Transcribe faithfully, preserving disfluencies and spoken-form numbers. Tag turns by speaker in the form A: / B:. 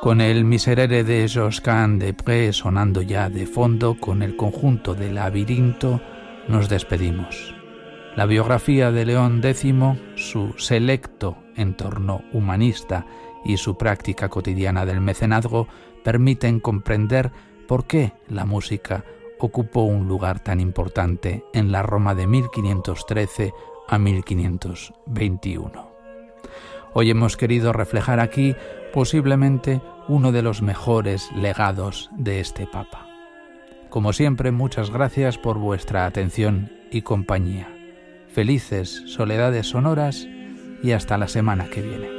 A: Con el Miserere de Josquin des Prez sonando ya de fondo, con el conjunto de Labirinto, nos despedimos. La biografía de León X, su selecto entorno humanista y su práctica cotidiana del mecenazgo permiten comprender por qué la música ocupó un lugar tan importante en la Roma de mil quinientos trece a mil quinientos veintiuno. Hoy hemos querido reflejar aquí posiblemente uno de los mejores legados de este Papa. Como siempre, muchas gracias por vuestra atención y compañía. Felices soledades sonoras y hasta la semana que viene.